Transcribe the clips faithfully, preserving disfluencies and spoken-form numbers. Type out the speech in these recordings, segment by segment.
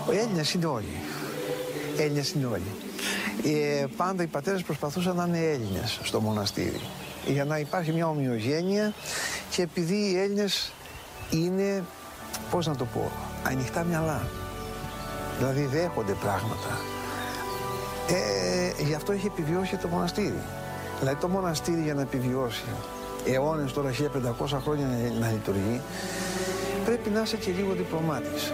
Οι Έλληνες είναι όλοι. Έλληνες είναι όλοι. Ε, πάντα οι πατέρες προσπαθούσαν να είναι Έλληνες στο μοναστήρι, για να υπάρχει μια ομοιογένεια, και επειδή οι Έλληνες είναι, πώς να το πω, ανοιχτά μυαλά. Δηλαδή δέχονται πράγματα. Ε, γι' αυτό έχει επιβιώσει το μοναστήρι. Δηλαδή το μοναστήρι, για να επιβιώσει αιώνες, τώρα χίλια πεντακόσια χρόνια να λειτουργεί, πρέπει να είσαι και λίγο διπλωμάτης.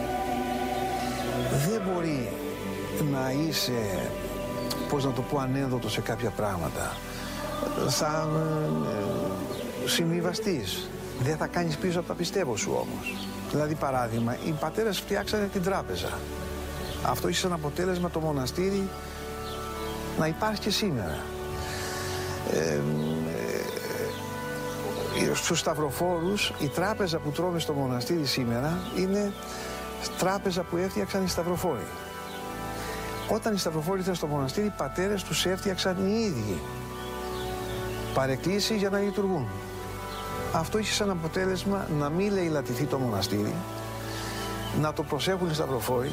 Δεν μπορεί να είσαι, πώς να το πω, ανένδοτο σε κάποια πράγματα. Θα ε, συμβιβαστείς. Δεν θα κάνεις πίσω από τα πιστεύω σου όμως. Δηλαδή παράδειγμα, οι πατέρες φτιάξανε την τράπεζα. Αυτό είχε σαν αποτέλεσμα το μοναστήρι να υπάρχει και σήμερα. Ε, ε, στους σταυροφόρους, η τράπεζα που τρώμε στο μοναστήρι σήμερα είναι τράπεζα που έφτιαξαν οι σταυροφόροι. Όταν οι σταυροφόροι ήταν στο μοναστήρι, οι πατέρες τους έφτιαξαν οι ίδιοι παρεκκλήσεις για να λειτουργούν. Αυτό είχε σαν αποτέλεσμα να μην λαιλατηθεί το μοναστήρι, να το προσέχουν οι σταυροφόροι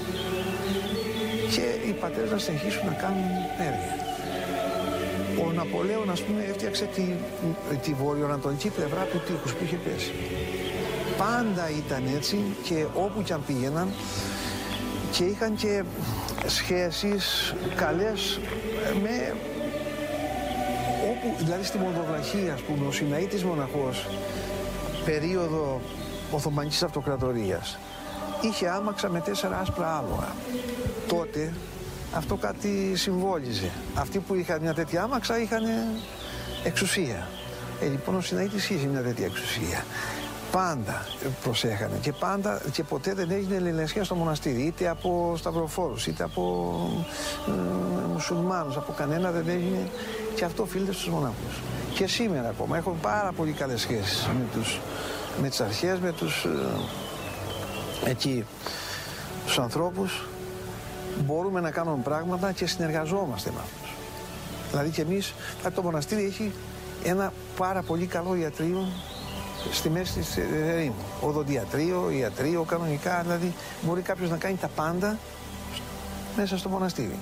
και οι πατέρες να συνεχίσουν να κάνουν έργα. Ο Ναπολέων, ας πούμε, έφτιαξε τη, τη βορειοανατολική πλευρά του τείχους που είχε πέσει. Πάντα ήταν έτσι, και όπου κι αν πήγαιναν, και είχαν και σχέσεις καλές με... Όπου, δηλαδή στη Μολδοβλαχία, ας πούμε, ο Σιναήτης μοναχός, περίοδο Οθωμανικής Αυτοκρατορίας, είχε άμαξα με τέσσερα άσπρα άλογα. Τότε αυτό κάτι συμβόλιζε. Αυτοί που είχαν μια τέτοια άμαξα είχαν εξουσία. Ε, λοιπόν, ο Σιναήτης είχε μια τέτοια εξουσία. Πάντα προσέχανε και πάντα και ποτέ δεν έγινε ελληνεσία στο μοναστήρι, είτε από σταυροφόρους, είτε από ε, μουσουλμάνους, από κανένα δεν έγινε, και αυτό οφείλεται στους μοναχούς. Και σήμερα ακόμα έχω πάρα πολύ καλές σχέσεις με, τους, με τις αρχές, με τους, ε, εκεί, τους ανθρώπους. Μπορούμε να κάνουμε πράγματα και συνεργαζόμαστε με αυτούς. Δηλαδή και εμείς, το μοναστήρι έχει ένα πάρα πολύ καλό ιατρείο στη μέση της ερήμου. Οδοντιατρείο, ιατρείο, κανονικά, δηλαδή μπορεί κάποιος να κάνει τα πάντα μέσα στο μοναστήρι.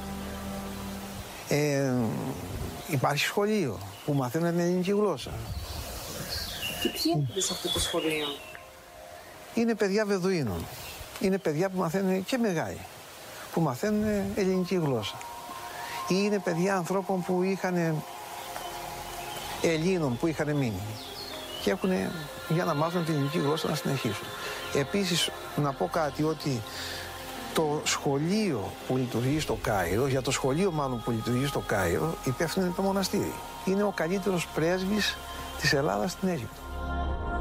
Ε, υπάρχει σχολείο που μαθαίνουν την ελληνική γλώσσα. Και ποιοι έρχονται σε αυτό το σχολείο? Είναι παιδιά Βεδουίνων. Είναι παιδιά που μαθαίνουν, και μεγάλοι, που μαθαίνουν ελληνική γλώσσα. Ή είναι παιδιά ανθρώπων που είχαν, Ελλήνων που είχαν μείνει και έχουν, για να μάθουν την ελληνική γλώσσα, να συνεχίσουν. Επίσης, να πω κάτι, ότι το σχολείο που λειτουργεί στο Κάιρο, για το σχολείο μάλλον που λειτουργεί στο Κάιρο, υπεύθυνο είναι το μοναστήρι. Είναι ο καλύτερος πρέσβης της Ελλάδας στην Αίγυπτο.